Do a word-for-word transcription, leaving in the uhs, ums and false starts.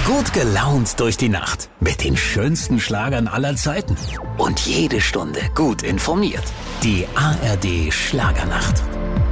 Gut gelaunt durch die Nacht mit den schönsten Schlagern aller Zeiten. Und jede Stunde gut informiert. Die A R D Schlagernacht.